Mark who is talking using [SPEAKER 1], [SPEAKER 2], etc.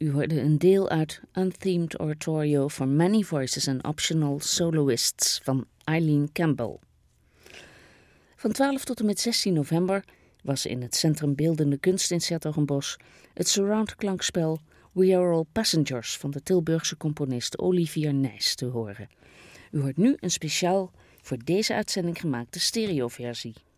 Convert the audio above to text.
[SPEAKER 1] U hoorde een deel uit Unthemed Oratorio for Many Voices and Optional Soloists van Eileen Campbell. Van 12 tot en met 16 november was in het Centrum Beeldende Kunst in 's-Hertogenbosch het surround-klankspel We Are All Passengers van de Tilburgse componist Olivier Nys te horen. U hoort nu een speciaal voor deze uitzending gemaakte stereoversie.